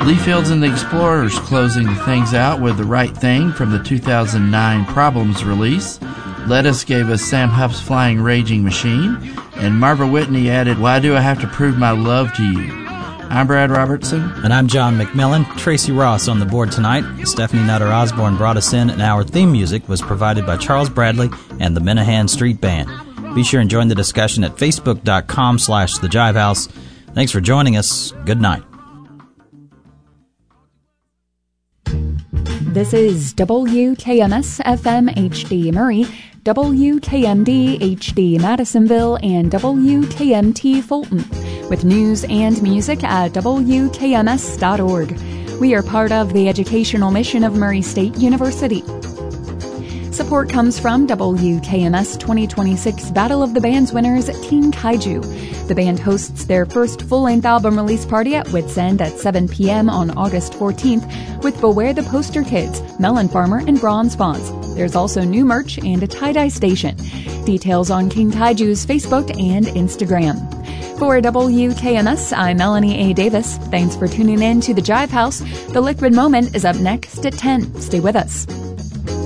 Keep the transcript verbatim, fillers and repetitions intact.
Lee Fields and the Explorers closing things out with The Right Thing from the two thousand nine Problems release. Lettuce gave us Sam Huff's Flying Raging Machine. And Marva Whitney added, Why Do I Have to Prove My Love to You? I'm Brad Robertson. And I'm John McMillan. Tracy Ross on the board tonight. Stephanie Nutter Osborne brought us in, and our theme music was provided by Charles Bradley and the Minahan Street Band. Be sure and join the discussion at facebook.com slash the Jive House. Thanks for joining us. Good night. This is W K M S F M H D Murray, W K M D H D Madisonville, and W K M T Fulton, with news and music at W K M S dot org. We are part of the educational mission of Murray State University. Support comes from W K M S twenty twenty-six Battle of the Bands winners King Kaiju. The band hosts their first full-length album release party at Wits End at seven p.m. on August fourteenth with Beware the Poster Kids, Melon Farmer, and Bronze Fonts. There's also new merch and a tie-dye station. Details on King Kaiju's Facebook and Instagram. For W K M S, I'm Melanie A. Davis. Thanks for tuning in to the Jive House. The Liquid Moment is up next at ten. Stay with us.